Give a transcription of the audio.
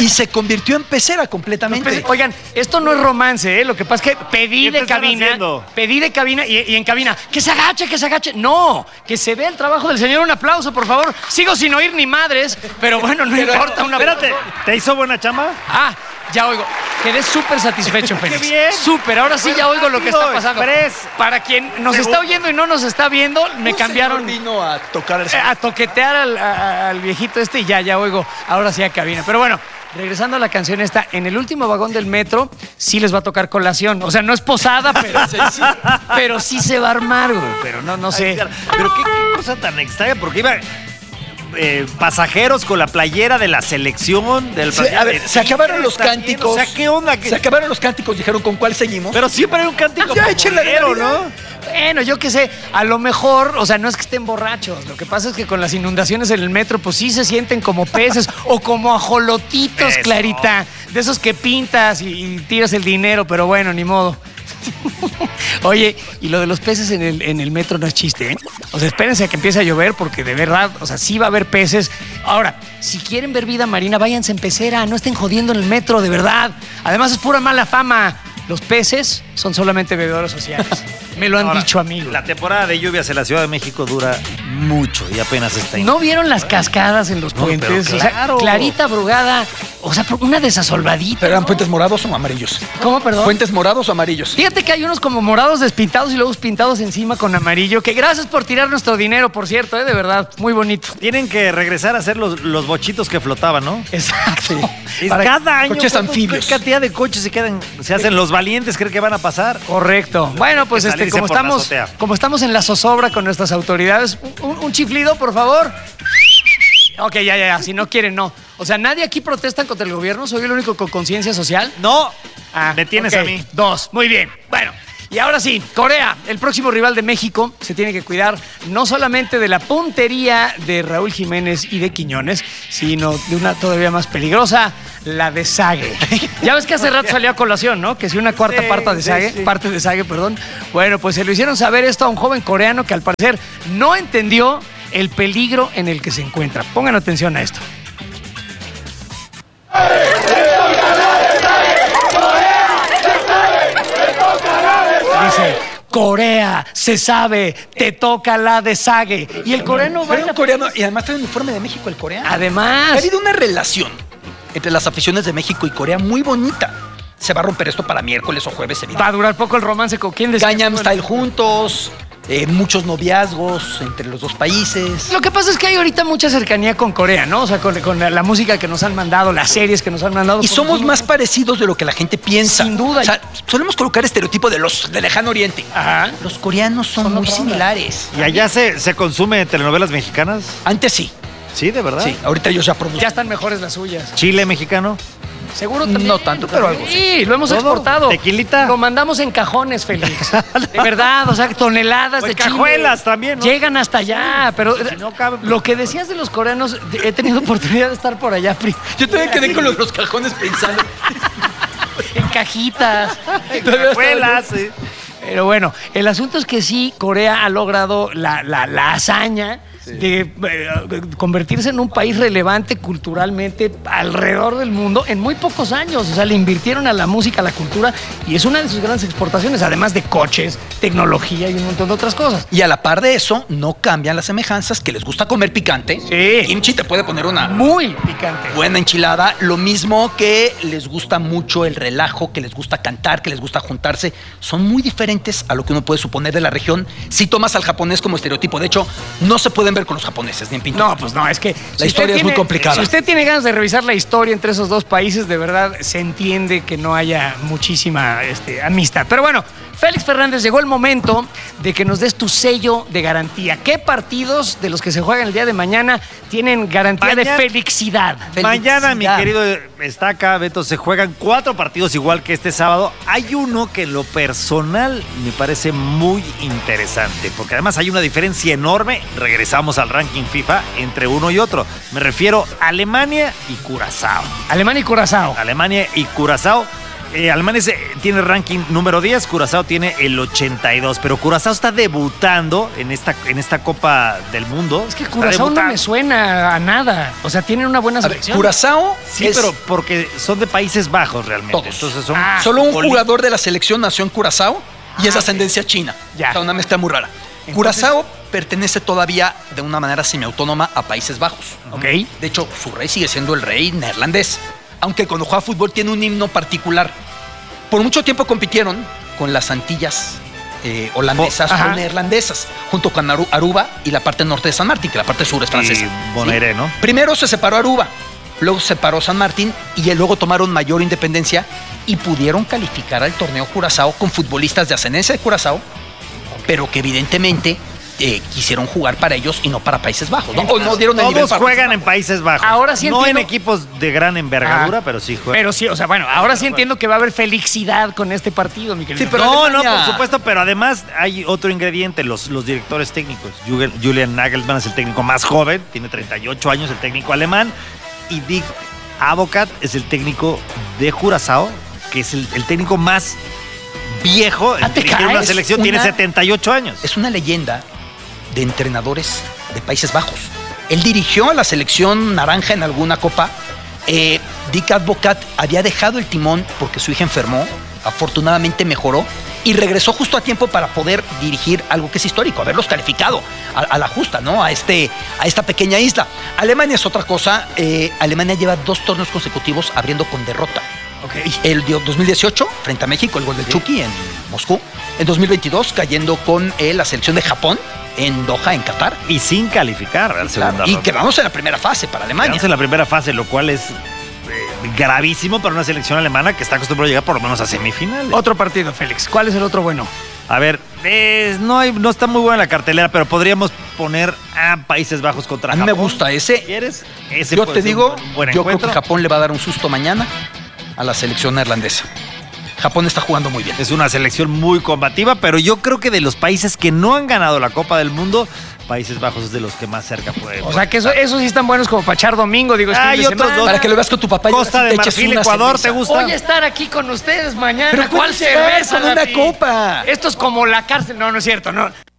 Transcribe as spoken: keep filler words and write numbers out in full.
y se convirtió en pecera completamente. Pues, oigan, esto no es romance, ¿eh? Lo que pasa es que pedí de cabina, haciendo? pedí de cabina y, y en cabina, que se agache, que se agache. No, que se vea el trabajo del señor. Un aplauso, por favor. Sigo sin oír ni madres, pero bueno, no pero, importa. Una... Espérate, ¿te hizo buena chamba? Ah, ya oigo. Quedé súper satisfecho, Félix. ¡Qué bien! Súper, ahora sí ya oigo lo que está pasando. Express. Para quien nos Según... está oyendo y no nos está viendo, me Un cambiaron. Vino a tocar el... A toquetear al, a, al viejito este y ya, ya oigo. Ahora sí a cabina. Pero bueno, regresando a la canción esta, en el último vagón del metro sí les va a tocar colación. O sea, no es posada, pero sí, sí, pero sí se va a armar, güey. Pero no, no sé. Ay, pero qué, qué cosa tan extraña, porque iba... Eh, pasajeros con la playera de la selección del sí, a ver, se acabaron los cánticos. O sea, ¿qué onda? Se acabaron los cánticos, dijeron ¿con cuál seguimos? Pero siempre hay un cántico ya échenle de ¿no? Bueno, yo qué sé, a lo mejor, o sea, no es que estén borrachos, lo que pasa es que con las inundaciones en el metro, pues sí se sienten como peces o como ajolotitos, Eso. Clarita, de esos que pintas y, y tiras el dinero, pero bueno, ni modo. Oye, y lo de los peces en el, en el metro no es chiste, ¿eh? O sea, espérense a que empiece a llover porque de verdad, o sea, sí va a haber peces. Ahora, si quieren ver vida marina, váyanse en pecera, no estén jodiendo en el metro, de verdad. Además es pura mala fama. Los peces son solamente bebedores sociales. Me lo han Ahora, dicho, amigo. La temporada de lluvias en la Ciudad de México dura mucho y apenas está ahí. ¿No vieron las cascadas en los No, puentes? pero O sea, claro. Clarita Brugada, o sea, una desasolvadita. ¿Pero eran ¿no? puentes morados o amarillos? ¿Cómo, perdón? ¿Puentes morados o amarillos? Fíjate que hay unos como morados despintados y luego pintados encima con amarillo. Que gracias por tirar nuestro dinero, por cierto, ¿eh? De verdad, muy bonito. Tienen que regresar a hacer los, los bochitos que flotaban, ¿no? Exacto. Es Para- cada año. coches ¿cuánto- anfibios. ¿Qué cantidad de coches se quedan? Se hacen los valientes, ¿creen que van a pasar? Correcto. Bueno, pues que este, salirse como por la estamos, azotea. como estamos en la zozobra con nuestras autoridades, un, un chiflido, por favor. Ok, ya, ya, ya. Si no quieren, no. O sea, nadie aquí protesta contra el gobierno. Soy el único con conciencia social. No, Ah, me tienes ok. a mí. Dos, muy bien. Bueno, y ahora sí, Corea, el próximo rival de México, se tiene que cuidar no solamente de la puntería de Raúl Jiménez y de Quiñones, sino de una todavía más peligrosa, la de Sague. Ya ves que hace rato salió a colación, ¿no? Que si una cuarta Sí, parte de sí, Sague, sí. parte de Sague, perdón. Bueno, pues se lo hicieron saber esto a un joven coreano que al parecer no entendió el peligro en el que se encuentra. Pongan atención a esto. Dice, Corea, se sabe, te toca la de Sague. Y el coreano Pero baila. un coreano, y además trae un uniforme de México el coreano. Además. Ha habido una relación entre las aficiones de México y Corea muy bonita. Se va a romper esto para miércoles o jueves, Va evidentemente. a durar poco el romance con quién decía. Gangnam Style juntos, eh, muchos noviazgos entre los dos países. Lo que pasa es que hay ahorita mucha cercanía con Corea, ¿no? O sea, con, con la, la música que nos han mandado, las series que nos han mandado. Y somos más parecidos de lo que la gente piensa. Sin duda. O sea, solemos colocar estereotipo de los del lejano oriente. Ajá. Los coreanos son, Son muy otra onda. similares. ¿Y allá se, se consume telenovelas mexicanas? Antes sí. Sí, de verdad. Sí, ahorita ellos ya producen. Ya están mejores las suyas. Chile mexicano. Seguro también. No tanto, pero algo sí. Sí, lo hemos ¿Todo? exportado. ¿Tequilita? Lo mandamos en cajones, Félix. De verdad, o sea, toneladas O de en chile. cajuelas también, ¿no? Llegan hasta allá, pero Si no cabe- lo que decías de los coreanos, de- he tenido oportunidad de estar por allá, Pri, Yo todavía quedé con los, los cajones pensando. en cajitas. Cajuelas, sí. Pero bueno, el asunto es que sí, Corea ha logrado la, la, la hazaña de eh, convertirse en un país relevante culturalmente alrededor del mundo en muy pocos años. O sea, le invirtieron a la música, a la cultura, y es una de sus grandes exportaciones, además de coches, tecnología y un montón de otras cosas. Y a la par de eso, no cambian las semejanzas, que les gusta comer picante. Sí. Kimchi te puede poner una Muy picante. buena enchilada. Lo mismo que les gusta mucho el relajo, que les gusta cantar, que les gusta juntarse. Son muy diferentes a lo que uno puede suponer de la región si tomas al japonés como estereotipo. De hecho, no se pueden ver con los japoneses ni en pintura. No, pues no, es que... La historia es muy complicada. Si usted tiene ganas de revisar la historia entre esos dos países, de verdad se entiende que no haya muchísima este, amistad. Pero bueno, Félix Fernández, llegó el momento de que nos des tu sello de garantía. ¿Qué partidos de los que se juegan el día de mañana tienen garantía Mañana- de felicidad? Mañana, mi Felicidad. querido Estaca, Beto, se juegan cuatro partidos igual que este sábado. Hay uno que en lo personal me parece muy interesante, porque además hay una diferencia enorme, regresamos al ranking FIFA, entre uno y otro. Me refiero a Alemania y Curazao. Alemania y Curazao. Alemania y Curazao. Eh, Alemania es, eh, tiene ranking número diez, Curazao tiene el ochenta y dos, pero Curazao está debutando en esta, en esta Copa del Mundo. Es que Curazao no me suena a nada. O sea, tienen una buena A ver, selección. Curazao Sí, es pero porque son de Países Bajos realmente. Todos. Entonces son Ah, solo un poli- jugador de la selección nació en Curazao y es de ascendencia china. Ya. O sea, una mezcla muy rara. Curazao pertenece todavía de una manera semiautónoma a Países Bajos. Ok. De hecho, su rey sigue siendo el rey neerlandés, aunque cuando juega fútbol tiene un himno particular. Por mucho tiempo compitieron con las Antillas eh, holandesas Oh, ajá. o neerlandesas, junto con Aru- Aruba y la parte norte de San Martín, que la parte sur es francesa. y Bonaire, ¿no? Primero se separó Aruba, luego se separó San Martín y luego tomaron mayor independencia y pudieron calificar al torneo Curazao con futbolistas de ascendencia de Curazao, pero que evidentemente eh, quisieron jugar para ellos y no para Países Bajos. ¿no? O no dieron el nivel Todos para juegan en Países Bajos. Ahora sí No entiendo. en equipos de gran envergadura, Ah, pero sí juegan. Pero sí, o sea, bueno, ahora sí entiendo que va a haber felicidad con este partido, mi querido. Sí, pero no, Alemania- no, por supuesto, pero además hay otro ingrediente, los, los directores técnicos. Jugel- Julian Nagelsmann es el técnico más joven, tiene treinta y ocho años, el técnico alemán, y Dick Advocat es el técnico de Curazao, que es el, el técnico más viejo en Ah, ¿te dirigir una caes? selección, tiene Una- setenta y ocho años. Es una leyenda de entrenadores de Países Bajos. Él dirigió a la selección naranja en alguna copa. Eh, Dick Advocat había dejado el timón porque su hija enfermó. Afortunadamente mejoró y regresó justo a tiempo para poder dirigir algo que es histórico, haberlos calificado a, a la justa, ¿no? A, este, a esta pequeña isla. Alemania es otra cosa. Eh, Alemania lleva dos torneos consecutivos abriendo con derrota. Ok. El de dos mil dieciocho, frente a México, el gol del Chucky en Moscú. En dos mil veintidós, cayendo con eh, la selección de Japón en Doha, en Qatar. Y sin calificar a la segunda Y ronda. quedándose en la primera fase para Alemania. Quedamos en la primera fase, lo cual es eh, gravísimo para una selección alemana que está acostumbrada a llegar por lo menos a semifinales. Otro partido, Félix. ¿Cuál es el otro bueno? A ver, es- no, hay, no está muy buena la cartelera, pero podríamos poner a Países Bajos contra A mí Japón. me gusta ese. ¿Quieres? Ese Yo puede te ser digo, un buen- buen yo creo encuentro. que Japón le va a dar un susto mañana a la selección neerlandesa. Japón está jugando muy bien. Es una selección muy combativa, pero yo creo que de los países que no han ganado la Copa del Mundo, Países Bajos es de los que más cerca puede. O sea, que eso- esos sí están buenos como para echar domingo, digo, es Ah, fin de y otros semana. dos. Para que lo veas con tu papá y Costa ahora sí de te eches Marfil, una Ecuador, cerveza. ¿te gusta? Voy a estar aquí con ustedes mañana. Pero ¿Cuál puedes llegar cerveza? con una Gaby? copa. Esto es como la cárcel. No, no es cierto, no.